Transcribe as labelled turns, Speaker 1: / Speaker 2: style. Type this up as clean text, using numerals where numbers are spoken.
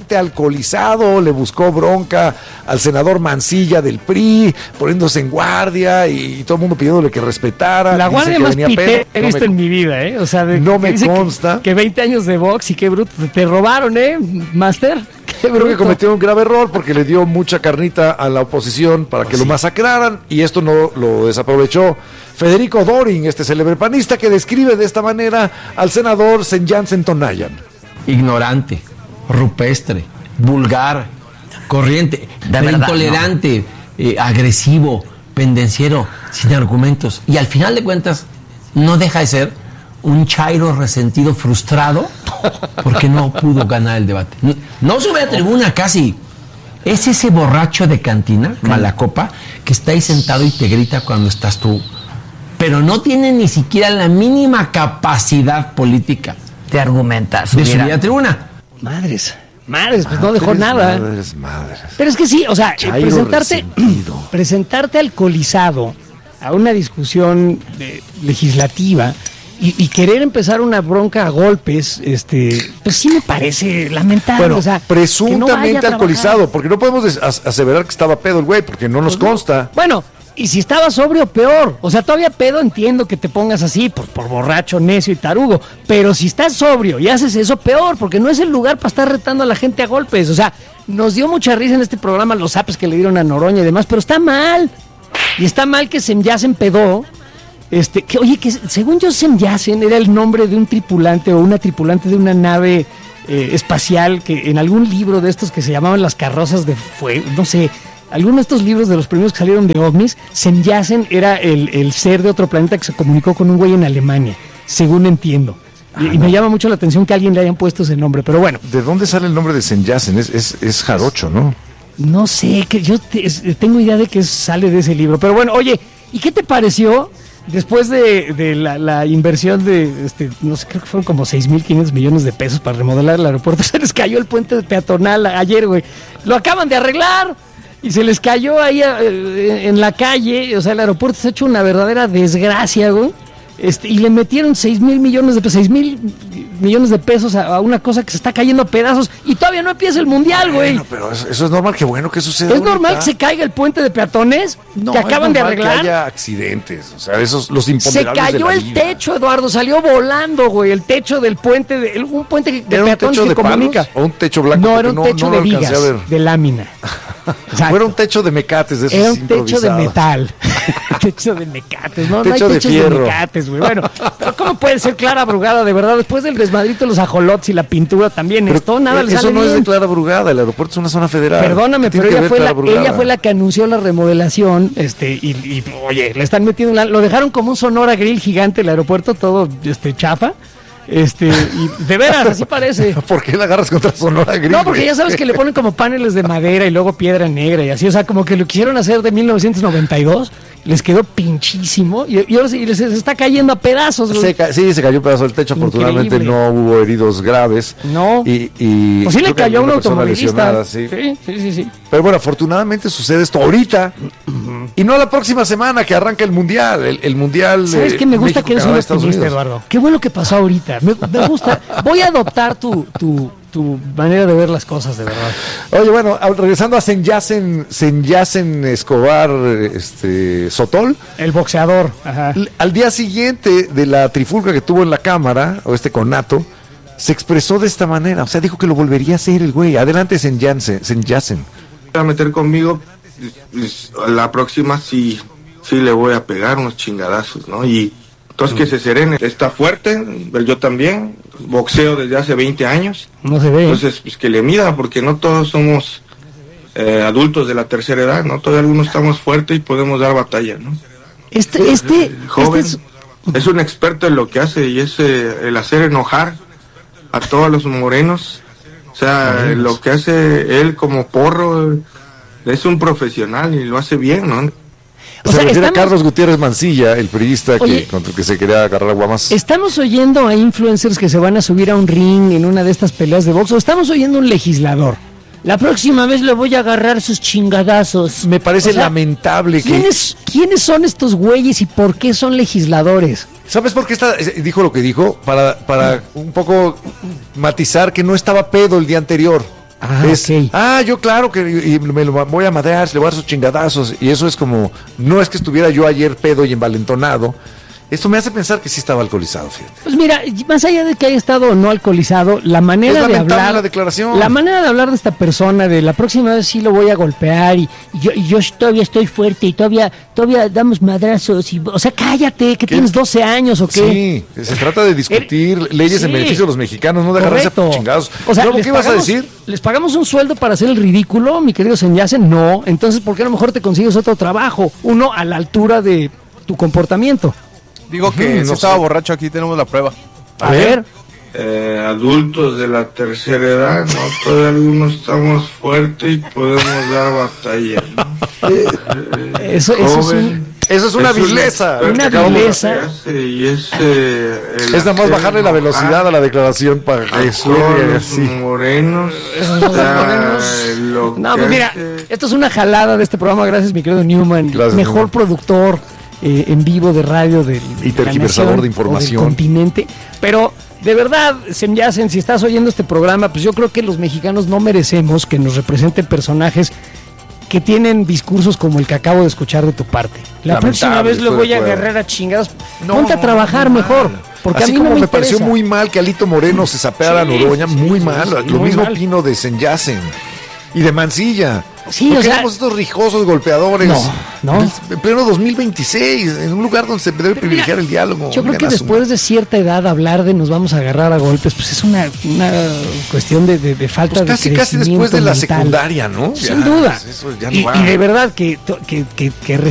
Speaker 1: totalmente alcoholizado, le buscó bronca al senador Mancilla del PRI, poniéndose en guardia y todo el mundo pidiéndole que respetara.
Speaker 2: La guardia más pité he visto en mi vida, ¿eh? O sea,
Speaker 1: no me consta.
Speaker 2: Que 20 años de box y qué bruto. Te robaron, Master.
Speaker 1: Creo que cometió un grave error porque le dio mucha carnita a la oposición para que lo masacraran y esto no lo desaprovechó Federico Doring, este célebre panista que describe de esta manera al senador Senjansen Tonayan.
Speaker 3: Ignorante, rupestre, vulgar, corriente, intolerante, agresivo, pendenciero, sin argumentos. Y al final de cuentas no deja de ser un chairo resentido, frustrado, porque no pudo ganar el debate. No sube a tribuna casi. Es ese borracho de cantina, malacopa, que está ahí sentado y te grita cuando estás tú. Pero no tiene ni siquiera la mínima capacidad política
Speaker 4: de argumentar.
Speaker 3: De subir a tribuna.
Speaker 2: Madres, pues no dejó nada.
Speaker 1: Madres.
Speaker 2: Pero es que sí, o sea, presentarte alcoholizado a una discusión legislativa y querer empezar una bronca a golpes, pues sí me parece lamentable.
Speaker 1: Bueno,
Speaker 2: o sea,
Speaker 1: presuntamente no alcoholizado, porque no podemos aseverar que estaba pedo el güey, porque no nos consta.
Speaker 2: Bueno, y si estaba sobrio, peor. O sea, todavía pedo entiendo que te pongas así por borracho, necio y tarugo. Pero si estás sobrio y haces eso, peor, porque no es el lugar para estar retando a la gente a golpes. O sea, nos dio mucha risa en este programa los zapes que le dieron a Noroña y demás, pero está mal. Y está mal que ya se empedó. Que según yo Semyasen era el nombre de un tripulante o una tripulante de una nave espacial que en algún libro de estos que se llamaban las carrozas de fuego, no sé, algunos de estos libros de los primeros que salieron de ovnis, Semyasen era el ser de otro planeta que se comunicó con un güey en Alemania, según entiendo. Y me llama mucho la atención que a alguien le hayan puesto ese nombre, pero bueno.
Speaker 1: ¿De dónde sale el nombre de Semyasen? Es jarocho, ¿no?
Speaker 2: No sé, que yo tengo idea de que sale de ese libro, pero bueno, oye, ¿y qué te pareció? Después de la inversión de, no sé, creo que fueron como 6,500 millones de pesos para remodelar el aeropuerto, se les cayó el puente peatonal ayer, güey. Lo acaban de arreglar y se les cayó ahí en la calle. O sea, el aeropuerto se ha hecho una verdadera desgracia, güey. Y le metieron 6,000 millones de pesos a una cosa que se está cayendo a pedazos y todavía no empieza el mundial, güey.
Speaker 1: Bueno, pero eso es normal, que bueno que suceda.
Speaker 2: ¿Es normal que se caiga el puente de peatones que acaban de arreglar?
Speaker 1: Que haya accidentes, o sea, esos los imponderables.
Speaker 2: Se cayó el techo, Eduardo, salió volando, güey, el techo del puente, un puente de peatones que comunica.
Speaker 1: ¿O un techo blanco?
Speaker 2: No, era un techo de vigas, de lámina.
Speaker 1: O era un techo de mecates, de esos
Speaker 2: era un techo de metal. Techo de mecates, no hay techos de mecates, güey. Bueno, pero ¿cómo puede ser Clara Brugada, de verdad? Después del desmadrito, los ajolotes y la pintura también, pero esto nada le sale
Speaker 1: eso no
Speaker 2: bien.
Speaker 1: Es de Clara Brugada, el aeropuerto es una zona federal.
Speaker 2: Perdóname, pero ella fue la que anunció la remodelación, y oye, le están metiendo lo dejaron como un Sonora Grill gigante el aeropuerto, todo chafa. Y de veras, así parece.
Speaker 1: ¿Por qué la agarras contra Sonora Grill?
Speaker 2: No, porque ya sabes que le ponen como paneles de madera y luego piedra negra y así, o sea, como que lo quisieron hacer de 1992, les quedó pinchísimo y ahora sí les está cayendo a pedazos.
Speaker 1: Sí, se cayó un pedazo del techo. Increíble. Afortunadamente no hubo heridos graves.
Speaker 2: No.
Speaker 1: Pues
Speaker 2: sí le cayó a un automovilista.
Speaker 1: Sí.
Speaker 2: Sí.
Speaker 1: Pero bueno, afortunadamente sucede esto ahorita y no la próxima semana que arranca el Mundial. El Mundial.
Speaker 2: ¿Sabes qué? Me gusta México, que eres un optimista, Eduardo. Qué bueno que pasó ahorita. Me gusta. Voy a adoptar tu manera de ver las cosas, de verdad.
Speaker 1: Oye, bueno, regresando a Senyasen Escobar Sotol.
Speaker 2: El boxeador. Ajá.
Speaker 1: Al día siguiente de la trifulca que tuvo en la Cámara, o conato, se expresó de esta manera. O sea, dijo que lo volvería a hacer el güey. Adelante, Senyasen.
Speaker 5: A meter conmigo, la próxima sí le voy a pegar unos chingadazos, ¿no? Y entonces que se serene, está fuerte, yo también, boxeo desde hace 20 años.
Speaker 2: No se ve.
Speaker 5: Entonces, pues que le mida, porque no todos somos adultos de la tercera edad, ¿no? Todavía algunos estamos fuertes y podemos dar batalla, ¿no? Joven es un experto en lo que hace y es el hacer enojar a todos los morenos. O sea, lo que hace él como porro, es un profesional y lo hace bien, ¿no?
Speaker 1: Se refiere a Carlos Gutiérrez Mancilla, el periodista contra el que se quería agarrar a guamas.
Speaker 2: ¿Estamos oyendo a influencers que se van a subir a un ring en una de estas peleas de box o estamos oyendo a un legislador? La próxima vez le voy a agarrar sus chingadazos.
Speaker 1: Me parece lamentable
Speaker 2: ¿Quiénes son estos güeyes y por qué son legisladores?
Speaker 1: ¿Sabes por qué dijo lo que dijo? Para un poco matizar que no estaba pedo el día anterior. Yo claro que y me lo voy a madrear, le voy a dar sus chingadazos. Y eso es como, no es que estuviera yo ayer pedo y envalentonado. Esto me hace pensar que sí estaba alcoholizado, fíjate.
Speaker 2: Pues mira, más allá de que haya estado o no alcoholizado, la manera de hablar,
Speaker 1: la declaración.
Speaker 2: La manera de hablar de esta persona, de la próxima vez sí lo voy a golpear y yo todavía estoy fuerte y todavía damos madrazos o sea, cállate, que tienes 12 años o qué.
Speaker 1: Sí, se trata de discutir leyes en beneficio de los mexicanos, no de agarrarse a chingados.
Speaker 2: O sea,
Speaker 1: ¿qué ibas a decir?
Speaker 2: ¿Les pagamos un sueldo para hacer el ridículo, mi querido Senyacen? No, entonces ¿por qué a lo mejor te consigues otro trabajo? Uno a la altura de tu comportamiento.
Speaker 4: Digo que no estaba borracho, aquí tenemos la prueba.
Speaker 2: A ver.
Speaker 5: Adultos de la tercera edad, ¿no? Todavía algunos estamos fuertes y podemos dar batalla, ¿no?
Speaker 2: Eso
Speaker 1: es una vileza.
Speaker 2: Una vileza.
Speaker 5: Es
Speaker 2: nada
Speaker 1: más bajarle la velocidad a la declaración para que suene así.
Speaker 5: Morenos.
Speaker 2: No, pues mira, esto es una jalada de este programa, gracias mi querido Newman.
Speaker 1: Gracias,
Speaker 2: mejor
Speaker 1: Newman.
Speaker 2: Productor en vivo de radio
Speaker 1: y tergiversador de información
Speaker 2: del continente. Pero de verdad, Senyacen, si estás oyendo este programa, pues yo creo que los mexicanos no merecemos que nos representen personajes que tienen discursos como el que acabo de escuchar de tu parte. La próxima vez lo voy a agarrar a chingadas. Ponte a trabajar mejor. Porque
Speaker 1: así
Speaker 2: a mí
Speaker 1: como
Speaker 2: no
Speaker 1: me pareció muy mal que Alito Moreno se sapeara a Noroña, muy mal. Lo
Speaker 2: muy
Speaker 1: mismo
Speaker 2: mal.
Speaker 1: opino de Senyacen y de Mancilla.
Speaker 2: Sí,
Speaker 1: ¿Por qué éramos estos rijosos golpeadores?
Speaker 2: No.
Speaker 1: En pleno 2026, en un lugar donde se debe privilegiar el diálogo.
Speaker 2: Yo creo que después de cierta edad hablar de nos vamos a agarrar a golpes, pues es una cuestión de falta de crecimiento
Speaker 1: casi después de la
Speaker 2: mental.
Speaker 1: secundaria, ¿no?
Speaker 2: Sin duda.
Speaker 1: Eso ya no va.
Speaker 2: Y de verdad que